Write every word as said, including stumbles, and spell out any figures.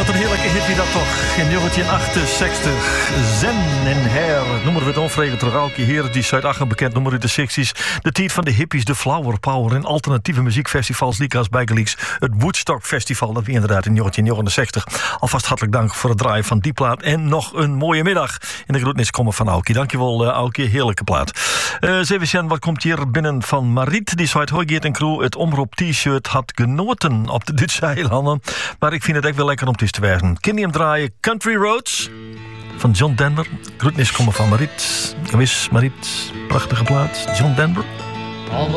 een heerlijke hit wie dat toch. In negentien achtenzestig. Zen en Hair. Noemen we het onvregen terug. Elke heer die Zuid-Achen bekend noemen uit de zestig's. De tijd van de hippies, de flower power en alternatieve muziekfestivals. Lieka's Bijgelieks. Het Woodstock Festival. Dat we inderdaad in negentien negenenzestig. Alvast hartelijk dank voor het draaien van die plaat. En nog een mooie middag. In de groetnis komen van Aukie. Dankjewel uh, Aukie. Heerlijke plaat. Uh, Zeven, wat komt hier binnen van Mariet? Die zei hoi Geert en crew. Het omroep t-shirt had genoten op de Duitse eilanden. Maar ik vind het echt wel lekker om het eens te wijzen. Ken je hem draaien? Country Roads van John Denver. Groetnis komen van Mariet. Gewis Mariet. Prachtige plaat. John Denver.